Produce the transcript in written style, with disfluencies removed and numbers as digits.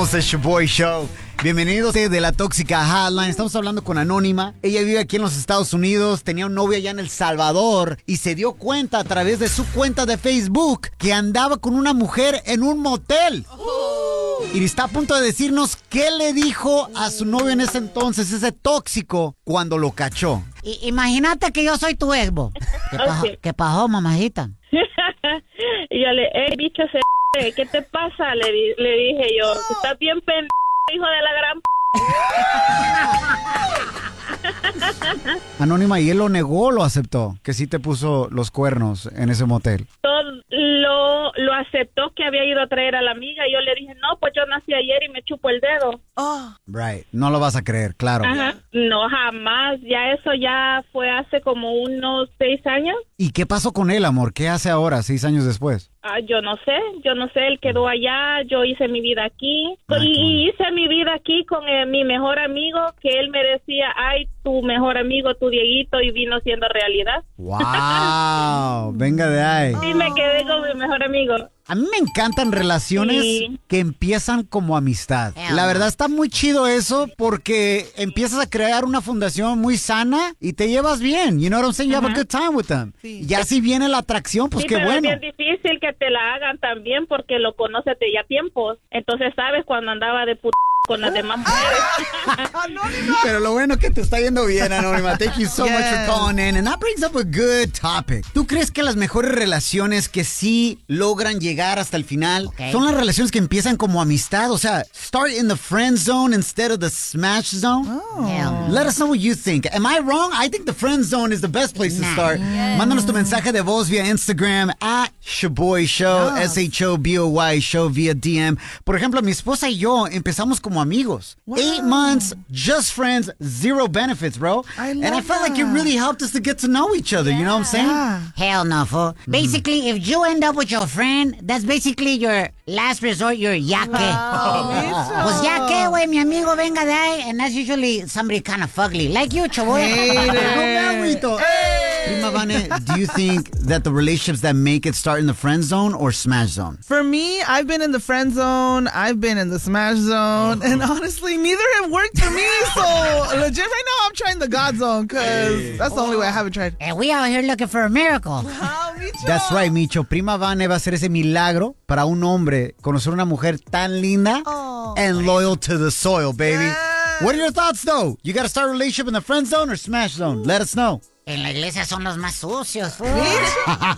Somos el Shoboy Show. Bienvenidos de la Tóxica Hotline. Estamos hablando con Anónima. Ella vive aquí en los Estados Unidos, tenía un novio allá en El Salvador y se dio cuenta a través de su cuenta de Facebook que andaba con una mujer en un motel. Y está a punto de decirnos qué le dijo a su novio en ese entonces, ese tóxico, cuando lo cachó. Imagínate que yo soy tu ex, bo. ¿Qué pasó, mamajita? Y yo bicho, ¿qué te pasa? Le dije yo, estás bien pendejo, hijo de la gran Anónima, ¿y él lo negó o lo aceptó? Que sí te puso los cuernos en ese motel. Lo aceptó, que había ido a traer a la amiga. Y yo le dije, no, pues yo nací ayer y me chupo el dedo. Right, no lo vas a creer, claro. Ajá. No, jamás. Ya eso ya fue hace como unos 6 años. ¿Y qué pasó con él, amor? ¿Qué hace ahora, 6 años después? Yo no sé, él quedó allá, yo hice mi vida aquí, y hice mi vida aquí con mi mejor amigo, que él me decía, ay, tu mejor amigo, tu Dieguito, y vino siendo realidad. ¡Wow! Venga de ahí. Sí, me quedé con mi mejor amigo. A mí me encantan relaciones que empiezan como amistad. La verdad está muy chido eso porque empiezas a crear una fundación muy sana y te llevas bien. You know what I'm saying? You have a good time with them. Sí. Ya si viene la atracción, pues qué pero bueno. Es bien difícil que te la hagan también porque lo conoces de ya tiempos. Entonces sabes cuando andaba de con las demás mujeres. Pero lo bueno que te está yendo bien, Anónima. Thank you so much for calling in. And that brings up a good topic. ¿Tú crees que las mejores relaciones que sí logran llegar hasta el final son las relaciones que empiezan como amistad? O sea, start in the friend zone instead of the smash zone. Let us know what you think. Am I wrong? I think the friend zone is the best place to start. Mándanos tu mensaje de voz via Instagram @Shoboy Show, SHOBOY Show via DM. Por ejemplo, mi esposa y yo empezamos como amigos. 8 months, just friends, 0 benefits, bro. And I felt like it really helped us to get to know each other, you know what I'm saying? Hell no, fool. Basically, if you end up with your friend, that's basically your last resort, your yaque. Pues yaque, güey, mi amigo venga de ahí, and that's usually somebody kind of fugly, like you, Chaboy. Prima Vane, do you think that the relationships that make it start in the friend zone or smash zone? For me, I've been in the friend zone, I've been in the smash zone, and honestly, neither have worked for me. So, legit, right now, I'm trying the God zone, because that's the only way I haven't tried. And we out here looking for a miracle. That's right, Micho. Prima Vane va a hacer ese milagro para un hombre conocer una mujer tan linda and loyal to the soil, baby. What are your thoughts, though? You got to start a relationship in the friend zone or smash zone? Let us know. En la iglesia son los más sucios, fool.